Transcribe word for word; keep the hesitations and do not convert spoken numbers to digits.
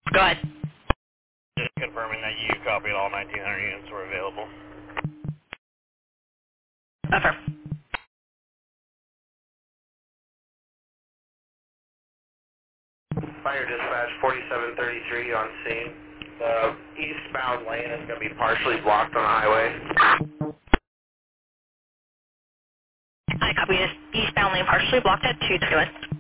Go ahead. Just confirming that you copied all nineteen hundred units were available. Over. Fire dispatch forty-seven thirty-three on scene. The eastbound lane is going to be partially blocked on the highway. I copy this eastbound lane partially blocked at two thirty-one.